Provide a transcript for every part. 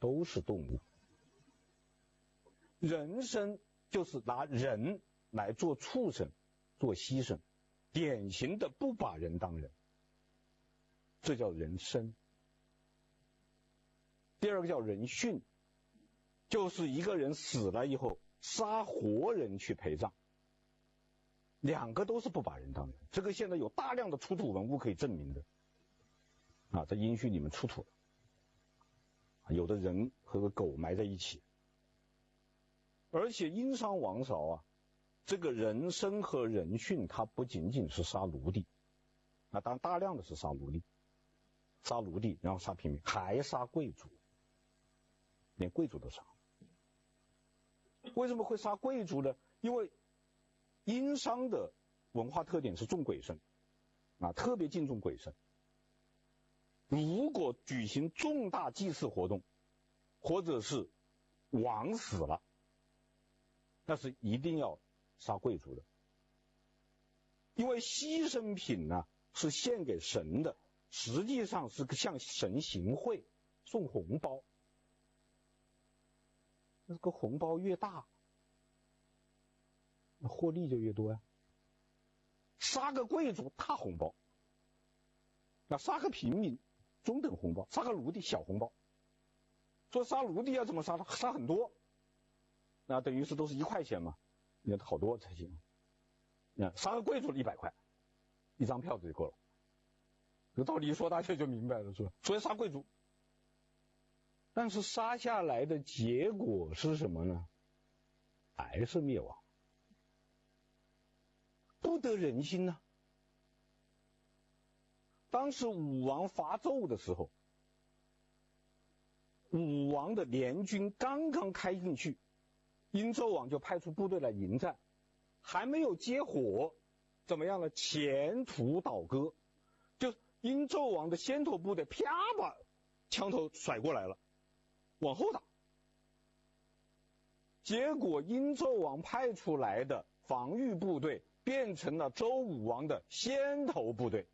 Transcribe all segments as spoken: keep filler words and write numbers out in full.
都是动物。人生就是拿人来做畜生，做牺牲，典型的不把人当人，这叫人生。第二个叫人殉，就是一个人死了以后杀活人去陪葬，两个都是不把人当人。这个现在有大量的出土文物可以证明的啊，在殷墟里面出土的，有的人和个狗埋在一起。而且殷商王朝啊，这个人生和人殉，它不仅仅是杀奴隶，啊，当然大量的是杀奴隶，杀奴隶，然后杀平民，还杀贵族，连贵族都杀。为什么会杀贵族呢？因为殷商的文化特点是重鬼神，啊，特别敬重鬼神。如果举行重大祭祀活动，或者是王死了，那是一定要杀贵族的，因为牺牲品呢是献给神的，实际上是向神行贿，送红包。那个红包越大，那获利就越多呀。杀个贵族大红包，那杀个平民中等红包，杀个奴隶小红包。说杀奴隶要怎么杀？杀很多，那等于是都是一块钱嘛，你要好多才行。那杀个贵族一百块，一张票子就够了。这个道理一说大家就明白了，是吧？所以杀贵族。但是杀下来的结果是什么呢？还是灭亡，不得人心呐、啊。当时武王伐纣的时候，武王的联军刚刚开进去，殷纣王就派出部队来迎战，还没有接火，怎么样呢？前途倒戈，就殷纣王的先头部队啪把枪头甩过来了，往后打。结果殷纣王派出来的防御部队变成了周武王的先头部队，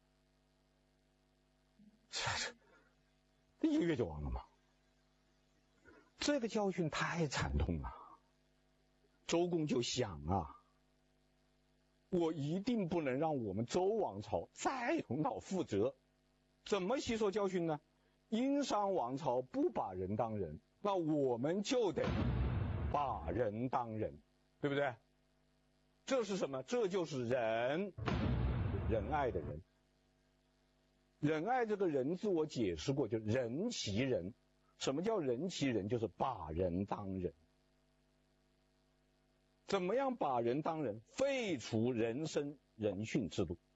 这一个月就亡了吗？这个教训太惨痛了。周公就想啊，我一定不能让我们周王朝再重蹈覆辙。怎么吸收教训呢？殷商王朝不把人当人，那我们就得把人当人，对不对？这是什么？这就是仁，仁爱的仁。仁爱这个仁字我解释过，就人其人。什么叫人其人？就是把人当人。怎么样把人当人？废除人生人殉制度。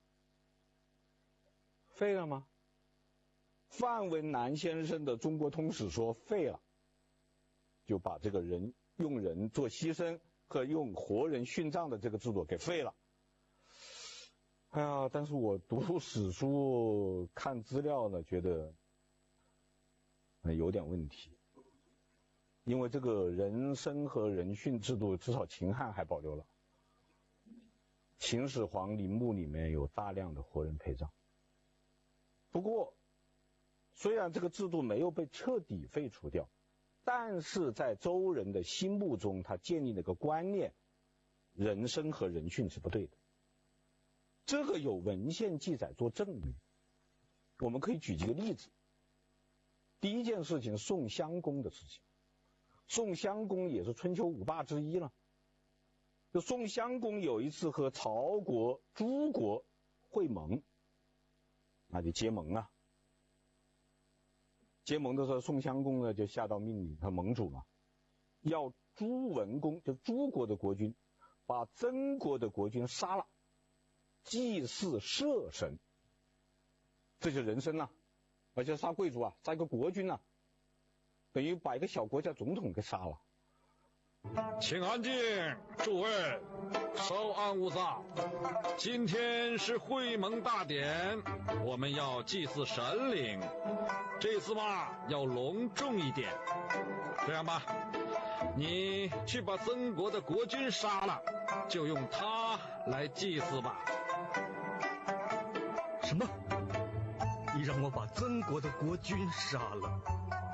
废了吗？范文澜先生的《中国通史》说废了，就把这个人用人做牺牲和用活人殉葬的这个制度给废了。哎呀，但是我读史书看资料呢，觉得有点问题，因为这个人生和人殉制度至少秦汉还保留了，秦始皇陵墓里面有大量的活人陪葬。不过虽然这个制度没有被彻底废除掉，但是在周人的心目中，他建立了个观念，人生和人殉是不对的。这个有文献记载做证明。我们可以举几个例子。第一件事情，宋襄公的事情。宋襄公也是春秋五霸之一了。就宋襄公有一次和曹国、诸国会盟，那就结盟啊。结盟的时候，宋襄公呢就下道命令，他盟主嘛，要朱文公，就诸国的国君，把曾国的国君杀了，祭祀社神，这就是人生啊。而且杀贵族啊，杀一个国君啊，等于把一个小国家总统给杀了。 请安静，诸位，稍安勿躁。今天是会盟大典，我们要祭祀神灵，这次嘛要隆重一点。这样吧，你去把曾国的国君杀了，就用他来祭祀吧。 什么？你让我把曾国的国君杀了？